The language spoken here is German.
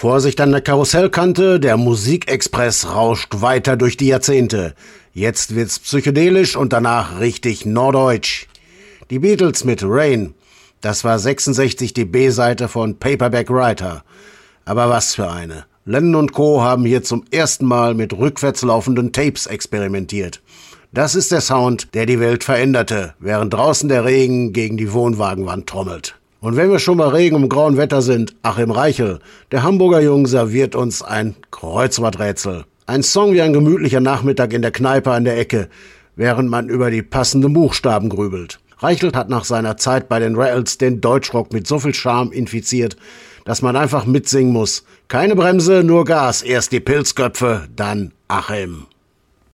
Vorsicht an der Karussellkante, der Musikexpress rauscht weiter durch die Jahrzehnte. Jetzt wird's psychedelisch und danach richtig norddeutsch. Die Beatles mit Rain, das war 66 die B-Seite von Paperback Writer. Aber was für eine. Lennon und Co. haben hier zum ersten Mal mit rückwärts laufenden Tapes experimentiert. Das ist der Sound, der die Welt veränderte, während draußen der Regen gegen die Wohnwagenwand trommelt. Und wenn wir schon bei Regen und grauem Wetter sind, Achim Reichel, der Hamburger Jung, serviert uns ein Kreuzworträtsel. Ein Song wie ein gemütlicher Nachmittag in der Kneipe an der Ecke, während man über die passenden Buchstaben grübelt. Reichel hat nach seiner Zeit bei den Rattles den Deutschrock mit so viel Charme infiziert, dass man einfach mitsingen muss. Keine Bremse, nur Gas, erst die Pilzköpfe, dann Achim.